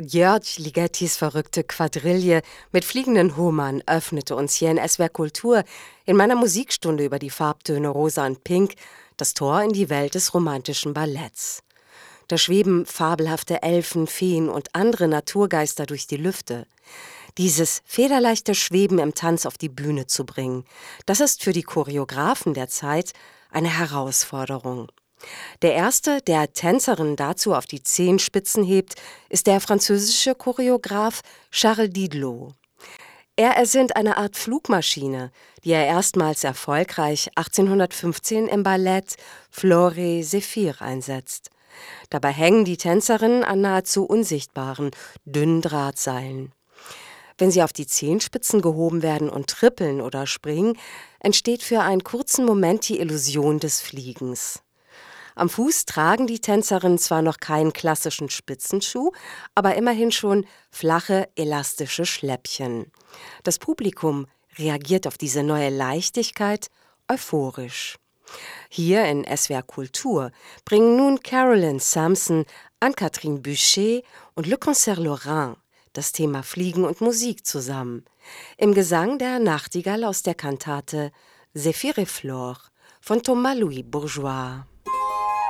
György Ligettis verrückte Quadrille mit fliegenden Hummern öffnete uns hier in SWR Kultur in meiner Musikstunde über die Farbtöne Rosa und Pink das Tor in die Welt des romantischen Balletts. Da schweben fabelhafte Elfen, Feen und andere Naturgeister durch die Lüfte. Dieses federleichte Schweben im Tanz auf die Bühne zu bringen, das ist für die Choreografen der Zeit eine Herausforderung. Der erste, der Tänzerinnen dazu auf die Zehenspitzen hebt, ist der französische Choreograf Charles Didlot. Er ersinnt eine Art Flugmaschine, die er erstmals erfolgreich 1815 im Ballett Flore Zéphyr einsetzt. Dabei hängen die Tänzerinnen an nahezu unsichtbaren, dünnen Drahtseilen. Wenn sie auf die Zehenspitzen gehoben werden und trippeln oder springen, entsteht für einen kurzen Moment die Illusion des Fliegens. Am Fuß tragen die Tänzerinnen zwar noch keinen klassischen Spitzenschuh, aber immerhin schon flache, elastische Schläppchen. Das Publikum reagiert auf diese neue Leichtigkeit euphorisch. Hier in SWR Kultur bringen nun Carolyn Sampson, Anne-Catherine Buchet und Le Concert Lorrain das Thema Fliegen und Musik zusammen. Im Gesang der Nachtigall aus der Kantate Zéphyr et Flore von Thomas Louis Bourgeois.